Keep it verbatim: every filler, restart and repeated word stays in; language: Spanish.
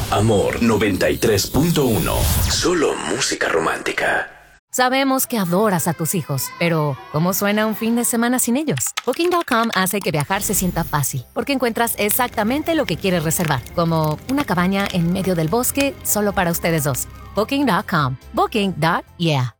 Amor noventa y tres punto uno. Solo música romántica. Sabemos que adoras a tus hijos, pero ¿cómo suena un fin de semana sin ellos? Booking punto com hace que viajar se sienta fácil, porque encuentras exactamente lo que quieres reservar, como una cabaña en medio del bosque solo para ustedes dos. Booking punto com. Booking. Yeah.